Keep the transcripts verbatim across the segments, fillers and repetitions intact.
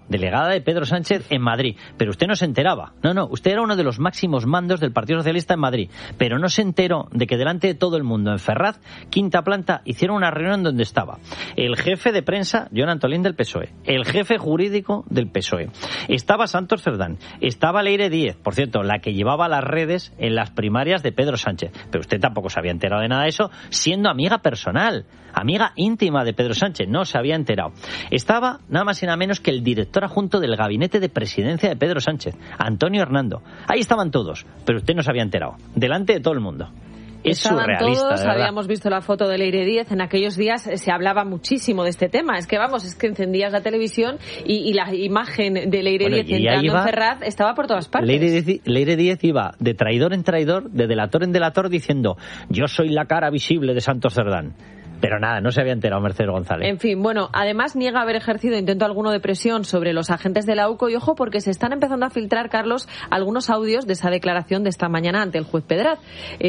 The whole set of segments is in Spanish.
delegada de Pedro Sánchez en Madrid, pero usted no se enteraba. No, no, usted era uno de los máximos mandos del Partido Socialista en Madrid, pero no se enteró de que delante de todo el mundo en Ferraz, quinta planta, hicieron una reunión donde estaba el jefe de prensa, Jon Antolín del P S O E, el jefe jurídico del P S O E, estaba Santos Cerdán, estaba Leire Díez, por cierto, la que llevaba las redes en las primarias de Pedro Sánchez, pero usted tampoco se había enterado de nada de eso, siendo amiga personal, amiga íntima de Pedro Sánchez, no se había enterado. Estaba nada más y nada menos que el director adjunto del gabinete de presidencia de Pedro Sánchez, Antonio Hernando. Ahí estaban todos, pero usted no se había enterado, delante de todo el mundo. Es Estaban surrealista, todos, de verdad. habíamos visto la foto de Leire Díez, en aquellos días se hablaba muchísimo de este tema, es que vamos, es que encendías la televisión y, y la imagen de Leire Bueno, Díez y ella entrando iba- en Ferraz estaba por todas partes. Leire Díez, Leire Díez iba de traidor en traidor, de delator en delator, diciendo yo soy la cara visible de Santos Cerdán. Pero nada, no se había enterado Mercedes González. En fin, bueno, además niega haber ejercido intento alguno de presión sobre los agentes de la U C O y ojo porque se están empezando a filtrar, Carlos, algunos audios de esa declaración de esta mañana ante el juez Pedraz.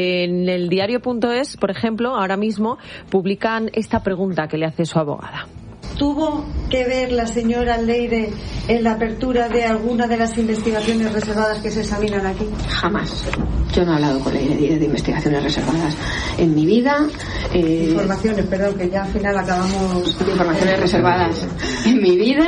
En el diario.es, por ejemplo, ahora mismo publican esta pregunta que le hace su abogada. ¿Tuvo que ver la señora Leire en la apertura de alguna de las investigaciones reservadas que se examinan aquí? Jamás. Yo no he hablado con Leire Díez de investigaciones reservadas en mi vida. Eh, Informaciones, perdón, que ya al final acabamos... de informaciones reservadas en mi vida.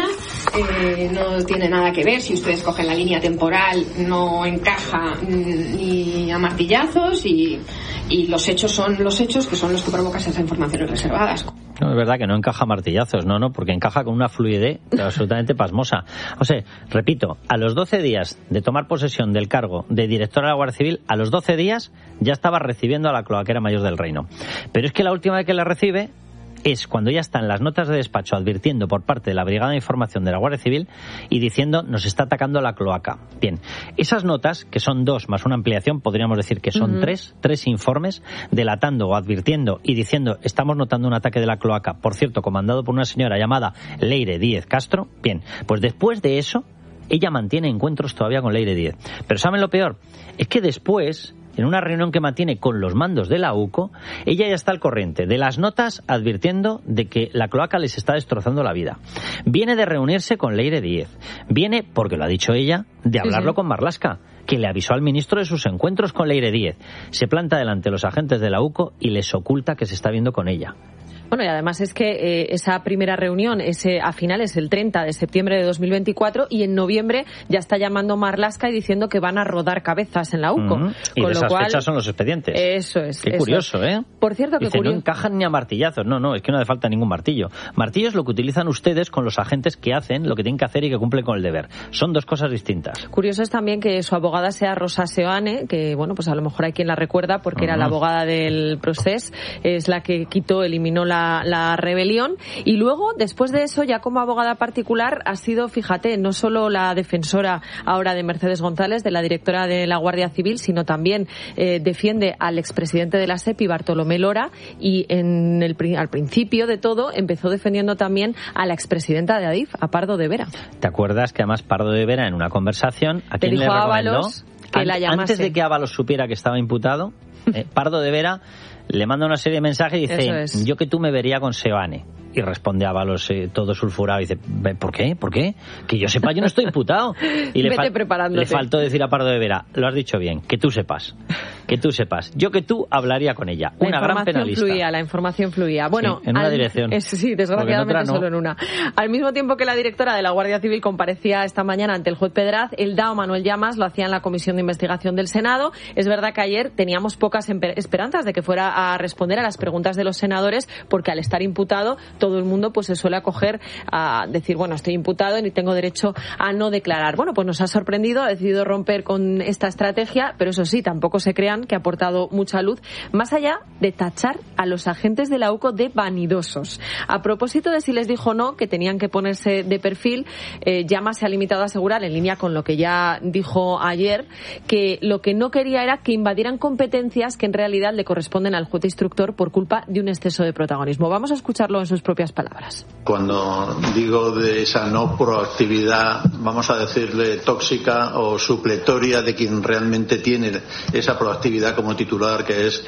Eh, no tiene nada que ver. Si ustedes cogen la línea temporal, no encaja mm, ni a martillazos y, y los hechos son los hechos que son los que provocan esas informaciones reservadas. No, es verdad que no encaja martillazos, no, no, porque encaja con una fluidez absolutamente pasmosa. O sea, repito, a los doce días de tomar posesión del cargo de directora de la Guardia Civil, a los doce días ya estaba recibiendo a la cloaquera mayor del Reino. Pero es que la última vez que la recibe es cuando ya están las notas de despacho advirtiendo por parte de la Brigada de Información de la Guardia Civil y diciendo nos está atacando la cloaca. Bien, esas notas, que son dos más una ampliación, podríamos decir que son uh-huh. tres, tres informes delatando o advirtiendo y diciendo estamos notando un ataque de la cloaca, por cierto, comandado por una señora llamada Leire Díez Castro. Bien, pues después de eso, ella mantiene encuentros todavía con Leire Díez. Pero ¿saben lo peor? Es que después, en una reunión que mantiene con los mandos de la U C O, ella ya está al corriente de las notas advirtiendo de que la cloaca les está destrozando la vida. Viene de reunirse con Leire Díez. Viene, porque lo ha dicho ella, de hablarlo sí, sí. con Marlaska, que le avisó al ministro de sus encuentros con Leire Díez. Se planta delante de los agentes de la U C O y les oculta que se está viendo con ella. Bueno, y además es que eh, esa primera reunión ese a finales el treinta de septiembre de dos mil veinticuatro y en noviembre ya está llamando Marlaska y diciendo que van a rodar cabezas en la U C O. Mm-hmm. Y de esas cual, fechas son los expedientes. Eso es. Qué eso curioso, es. ¿eh? Por cierto, que Dice, curioso. no encajan ni a martillazos. No, no, es que no hace falta ningún martillo. Martillo es lo que utilizan ustedes con los agentes que hacen lo que tienen que hacer y que cumplen con el deber. Son dos cosas distintas. Curioso es también que su abogada sea Rosa Seoane, que bueno, pues a lo mejor hay quien la recuerda porque uh-huh. era la abogada del procés, es la que quitó, eliminó la, la rebelión. Y luego, después de eso, ya como abogada particular, ha sido, fíjate, no solo la defensora ahora de Mercedes González, de la directora de la Guardia Civil, sino también eh, defiende al expresidente de la SEPI, Bartolomé Lora, y en el, al principio de todo empezó defendiendo también a la expresidenta de Adif, a Pardo de Vera. ¿Te acuerdas que además Pardo de Vera en una conversación a quién le recomendó? Ábalos que la llamase. Antes de que Ábalos supiera que estaba imputado, eh, Pardo de Vera le manda una serie de mensajes y dice, es. yo que tú me vería con Seoane. Y responde Ábalos eh, todo sulfurado y dice, ¿por qué? ¿Por qué? Que yo sepa, yo no estoy imputado. Y le, Vete fal- le faltó decir a Pardo de Vera, lo has dicho bien, que tú sepas, que tú sepas. Yo que tú hablaría con ella, la una gran penalista. Fluía, la información fluía. Bueno, sí, en una al, dirección. Es, sí, desgraciadamente en no. solo en una. Al mismo tiempo que la directora de la Guardia Civil comparecía esta mañana ante el juez Pedraz, el D A O Manuel Llamas lo hacía en la Comisión de Investigación del Senado. Es verdad que ayer teníamos pocas esperanzas de que fuera a responder a las preguntas de los senadores, porque al estar imputado, todo el mundo pues se suele acoger a decir, bueno, estoy imputado y tengo derecho a no declarar. Bueno, pues nos ha sorprendido, ha decidido romper con esta estrategia, pero eso sí, tampoco se crean que ha aportado mucha luz, más allá de tachar a los agentes de la U C O de vanidosos. A propósito de si les dijo o no que tenían que ponerse de perfil, eh, Llamas se ha limitado a asegurar, en línea con lo que ya dijo ayer, que lo que no quería era que invadieran competencias que en realidad le corresponden al juez instructor por culpa de un exceso de protagonismo. Vamos a escucharlo en sus propias palabras. Cuando digo de esa no proactividad, vamos a decirle tóxica o supletoria de quien realmente tiene esa proactividad como titular, que es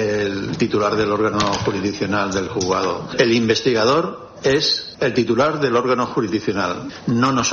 el titular del órgano jurisdiccional del juzgado. El investigador es el titular del órgano jurisdiccional, no nosotros.